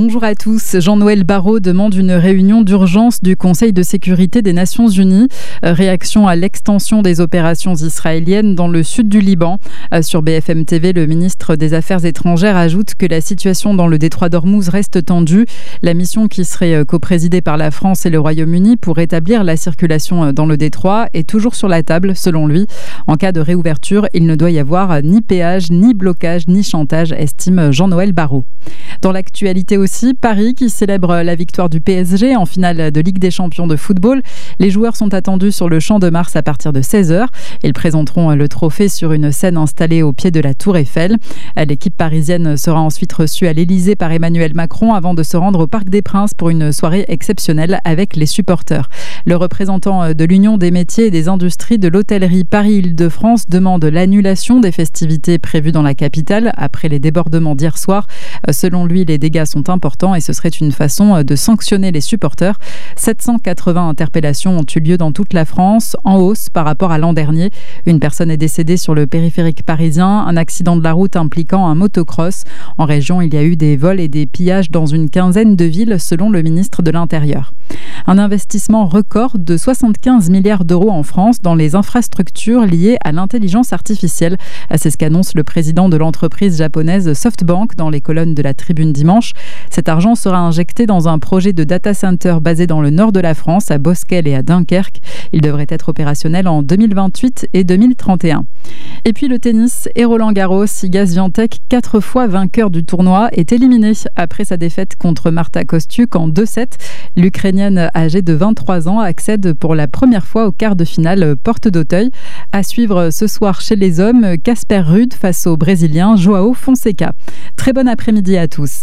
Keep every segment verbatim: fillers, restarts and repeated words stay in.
Bonjour à tous. Jean-Noël Barrot demande une réunion d'urgence du Conseil de sécurité des Nations Unies. Réaction à l'extension des opérations israéliennes dans le sud du Liban. Sur B F M T V, le ministre des Affaires étrangères ajoute que la situation dans le détroit d'Ormuz reste tendue. La mission qui serait coprésidée par la France et le Royaume-Uni pour rétablir la circulation dans le détroit est toujours sur la table, selon lui. En cas de réouverture, il ne doit y avoir ni péage, ni blocage, ni chantage, estime Jean-Noël Barrot. Dans l'actualité aussi, Paris qui célèbre la victoire du P S G en finale de Ligue des Champions de football. Les joueurs sont attendus sur le Champ de Mars à partir de seize heures. Ils présenteront le trophée sur une scène installée au pied de la Tour Eiffel. L'équipe parisienne sera ensuite reçue à l'Élysée par Emmanuel Macron avant de se rendre au Parc des Princes pour une soirée exceptionnelle avec les supporters. Le représentant de l'Union des métiers et des industries de l'hôtellerie Paris-Île-de-France demande l'annulation des festivités prévues dans la capitale après les débordements d'hier soir. Selon lui, les dégâts sont importants et ce serait une façon de sanctionner les supporters. sept cent quatre-vingts interpellations ont eu lieu dans toute la France, en hausse par rapport à l'an dernier. Une personne est décédée sur le périphérique parisien, un accident de la route impliquant un motocross. En région, il y a eu des vols et des pillages dans une quinzaine de villes, selon le ministre de l'Intérieur. Un investissement record de soixante-quinze milliards d'euros en France dans les infrastructures liées à l'intelligence artificielle. C'est ce qu'annonce le président de l'entreprise japonaise SoftBank dans les colonnes de la Tribune dimanche. Cet argent sera injecté dans un projet de data center basé dans le nord de la France, à Bosquel et à Dunkerque. Il devrait être opérationnel en deux mille vingt-huit et deux mille trente et un. Et puis le tennis et Roland Garros, Iga Swiatek, quatre fois vainqueur du tournoi, est éliminé après sa défaite contre Marta Kostyuk en deux sept. L'Ukrainienne âgée de vingt-trois ans accède pour la première fois au quart de finale porte d'Auteuil. À suivre ce soir chez les hommes, Casper Ruud face au Brésilien Joao Fonseca. Très bon après-midi à tous.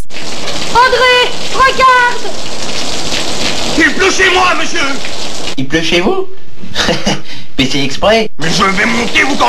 André, regarde! Il pleut chez moi, monsieur! Il pleut chez vous? Mais c'est exprès. Mais je vais monter, vous